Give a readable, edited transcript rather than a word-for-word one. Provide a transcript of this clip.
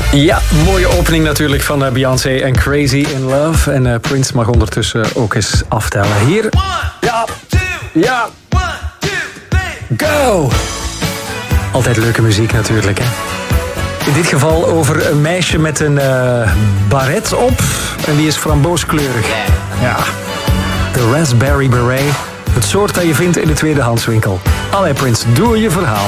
Ja, mooie opening natuurlijk van Beyoncé en Crazy in Love. En Prince mag ondertussen ook eens aftellen. Hier. Ja. Ja. Go! Altijd leuke muziek natuurlijk, hè. In dit geval over een meisje met een baret op. En die is frambooskleurig. Ja. De Raspberry Beret. Het soort dat je vindt in de tweedehandswinkel. Allee Prince, doe je verhaal.